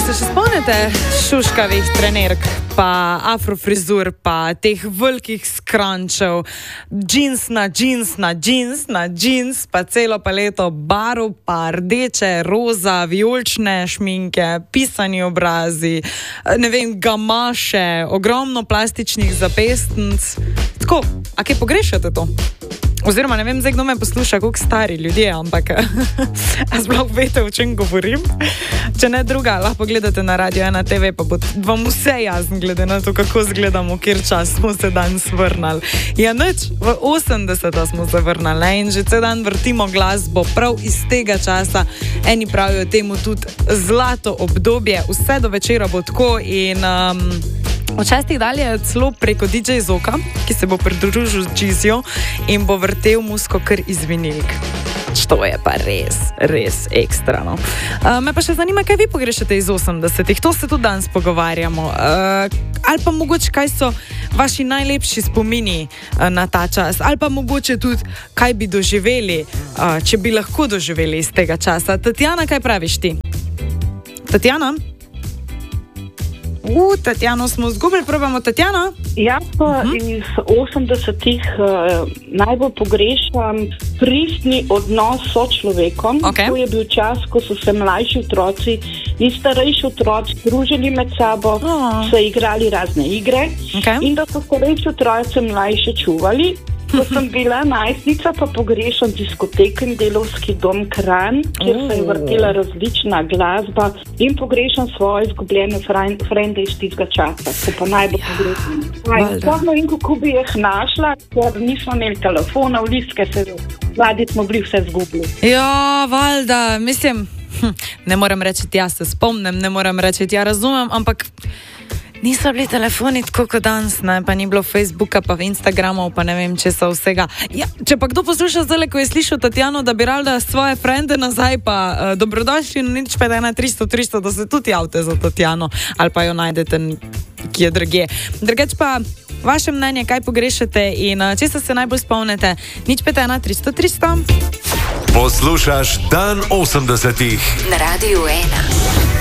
se še spomnite šuškavih trenerk, pa afrofrizur, pa teh velikih skrančev, džins na džins, pa celo paleto barv, pa rdeče, roza, vijolične šminke, pisani obrazi, ne vem, gamaše, ogromno plastičnih zapestnic. Tako, a kaj pogrešate to? Oziroma, ne vem, zdaj kdo me posluša, koliko stari ljudje, ampak a sploh veste, o čem govorim? Če ne druga, lahko gledate na Radio 1 TV, pa bo vam vse jasno, glede na to, kako izgledamo, kjer čas smo se danes vrnali. Ja, nič, v 80-ta smo se vrnali in že cel dan vrtimo glasbo prav iz tega časa. Eni pravijo temu tudi zlato obdobje, vse do večera bo tako in od 6 dalje celo preko DJ Zoka, ki se bo pridružil z Gizijo in bo vrtel muziko kar iz vinilk. To je pa res ekstra, no. Me pa še zanima, kaj vi pogrešate iz 80-ih, to se tudi danes pogovarjamo. Ali pa mogoče, kaj so vaši najlepši spomini na ta čas, ali pa mogoče tudi, kaj bi doživeli, če bi lahko doživeli iz tega časa. Tatjana, kaj praviš ti? Tatjana? Tatjano smo zgubili, probamo Tatjana. Ja, pa iz 80-ih najbolj pogrešam pristni odnos s sočlovekom. Okay. To je bil čas, ko so se mlajši otroci in starejši otroci družili med sabo, se igrali razne igre in da so starejši otroci mlajše čuvali. Ko sem bila najstnica, pa pogrešam diskoteke in delovski dom Kranj, kjer se je vrtela različna glasba in pogrešam svoje izgubljene frende iz tistega časa, ko pa najbolj pogrešam. Sploh ne vem, kako bi jih našla, ker nismo imeli telefona, listke se mladi smo bili vse zgubili. Ja, valjda, mislim, ne moram reči, ja se spomnim, ne moram reči, ja razumem, ampak niso bili telefoni tako kot danes, ne? Pa ni bilo Facebooka, pa Instagramov, pa ne vem, česa vsega. Ja, če pa kdo posluša zdaj, ko je slišal Tatjano, da bi rada svoje frende nazaj, pa dobrodošli na nič 51300, da se tudi javite za Tatjano, ali pa jo najdete kje drugje. Drugač pa vaše mnenje, kaj pogrešate in česa se najbolj spomnite, nič 51300. Poslušaš Dan 80-ih na Radio 1.